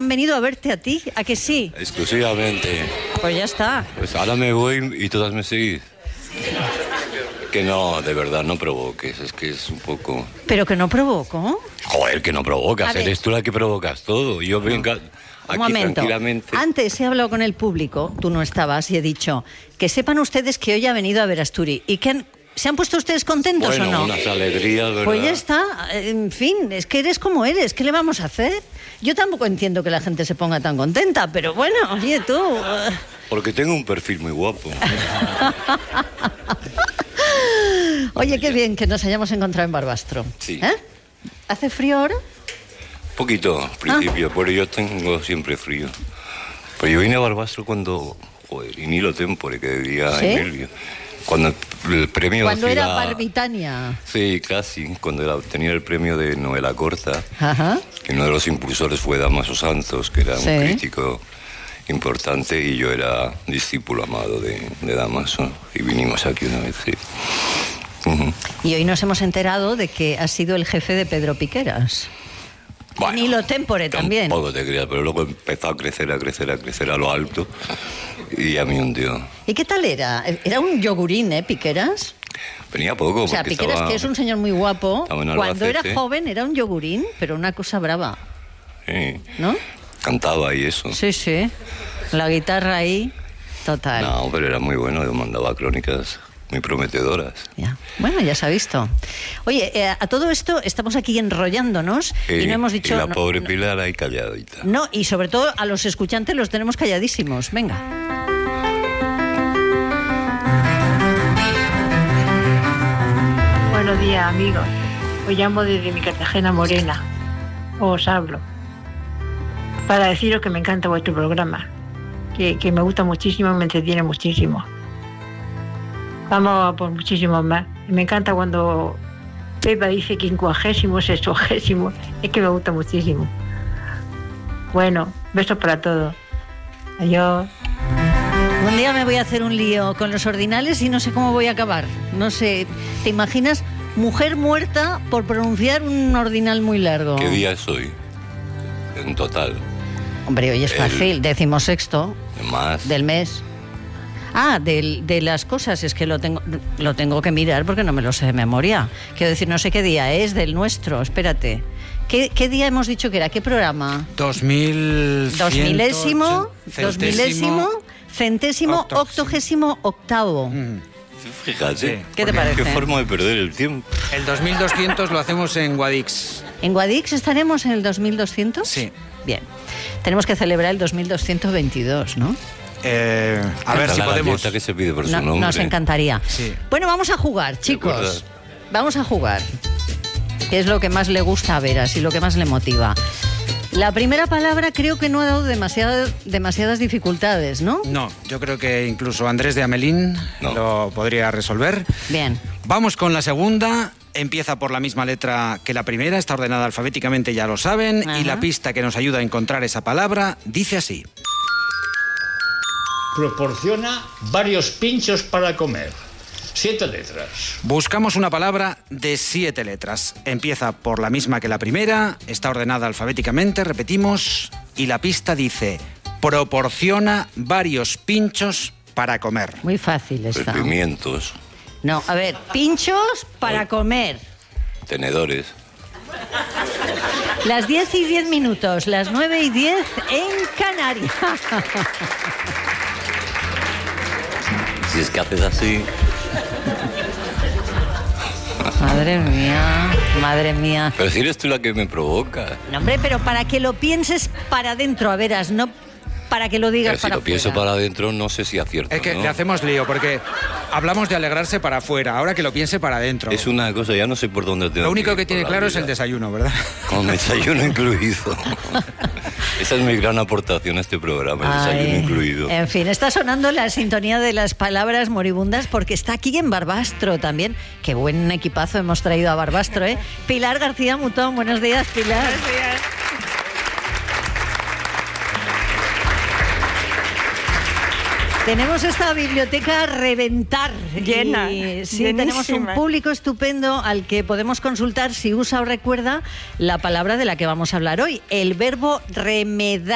han venido a verte a ti, ¿a que sí? Exclusivamente. Pues ya está. Pues ahora me voy y todas me seguís. Que no, de verdad, no provoques, es que es un poco... ¿Pero que no provoco? Joder, que no provocas, eres tú la que provocas todo. Yo venga aquí tranquilamente... Antes he hablado con el público, tú no estabas, y he dicho que sepan ustedes que hoy ha venido a ver Asturi y que ¿se han puesto ustedes contentos o no? Bueno, unas alegrías, ¿verdad? Pues ya está, en fin, es que eres como eres, ¿qué le vamos a hacer? Yo tampoco entiendo que la gente se ponga tan contenta, pero bueno, oye tú... Porque tengo un perfil muy guapo. Oye, qué bien que nos hayamos encontrado en Barbastro. Sí. ¿Hace frío ahora? Poquito, al principio, pero yo tengo siempre frío. Pero yo vine a Barbastro cuando... Joder, y ni lo tempore, que diría Emilio. Cuando el premio... Cuando era Barbitania. Sí, casi. Cuando obtenía el premio de novela corta. Ajá. Que uno de los impulsores fue Dámaso Santos, que era un crítico importante, y yo era discípulo amado de Dámaso. Y vinimos aquí una vez, sí. Y hoy nos hemos enterado de que has sido el jefe de Pedro Piqueras. Bueno, Ni lo tempore también. Tampoco te creas, pero luego empezó a crecer a lo alto y ya me hundió. ¿Y qué tal era? Era un yogurín, Piqueras. Venía poco. O sea, Piqueras, que es un señor muy guapo, cuando era joven era un yogurín, pero una cosa brava. Sí. ¿No? Cantaba y eso. Sí, sí. La guitarra ahí, total. No, pero era muy bueno, yo mandaba crónicas muy prometedoras. Ya. Bueno, ya se ha visto. Oye, a todo esto estamos aquí enrollándonos y no hemos dicho... Y la pobre Pilar ahí calladita. No, y sobre todo a los escuchantes los tenemos calladísimos. Venga. Buenos días, amigos. Os llamo desde mi Cartagena morena. Os hablo para deciros que me encanta vuestro programa, que me gusta muchísimo y me entretiene muchísimo. Vamos a por muchísimos más. Me encanta cuando Pepa dice 50º, 60º. Es que me gusta muchísimo. Bueno, besos para todos. Adiós. Un día me voy a hacer un lío con los ordinales y no sé cómo voy a acabar. No sé, ¿te imaginas? Mujer muerta por pronunciar un ordinal muy largo. ¿Qué día es hoy? En total. Hombre, hoy es fácil, 16º del mes. Ah, de las cosas, es que lo tengo que mirar porque no me lo sé de memoria. Quiero decir, no sé qué día es del nuestro, espérate. ¿Qué día hemos dicho que era? ¿Qué programa? 2000º, centésimo, 88º. Fíjate, sí. ¿Qué te parece? Qué forma de perder el tiempo. El 2200 lo hacemos en Guadix. ¿En Guadix estaremos en el 2200? Sí. Bien. Tenemos que celebrar el 2222, ¿no? A ver si podemos. Que se pide por su nombre. Nos encantaría. Sí. Bueno, vamos a jugar, chicos. Vamos a jugar. Que es lo que más le gusta a Veras y lo que más le motiva. La primera palabra creo que no ha dado demasiadas dificultades, ¿no? No, yo creo que incluso Andrés de Amelín lo podría resolver. Bien. Vamos con la segunda. Empieza por la misma letra que la primera, está ordenada alfabéticamente, ya lo saben. Ajá. Y la pista que nos ayuda a encontrar esa palabra dice así. Proporciona varios pinchos para comer. 7 letras. Buscamos una palabra de 7 letras. Empieza por la misma que la primera, está ordenada alfabéticamente, repetimos, y la pista dice: proporciona varios pinchos para comer. Muy fácil está. Pimientos. No, a ver, pinchos para comer. Tenedores. Las 10:10, las 9:10 en Canarias. Si es que haces así... Madre mía. Pero si eres tú la que me provoca. No, hombre, pero para que lo pienses para adentro, a Veras, no para que lo digas para afuera. Si lo pienso para adentro, no sé si acierto. Es que le hacemos lío, porque hablamos de alegrarse para afuera, ahora que lo piense para adentro. Es una cosa, ya no sé por dónde tengo. Lo único que tiene claro es el desayuno, ¿verdad? Con desayuno incluido. Esa es mi gran aportación a este programa, el desayuno incluido. En fin, está sonando la sintonía de las palabras moribundas porque está aquí en Barbastro también. Qué buen equipazo hemos traído a Barbastro, ¿eh? Pilar García Mutón, buenos días, Pilar. Buenos días. Tenemos esta biblioteca a reventar. Llena. Sí, tenemos un público estupendo al que podemos consultar si usa o recuerda la palabra de la que vamos a hablar hoy, el verbo remedar.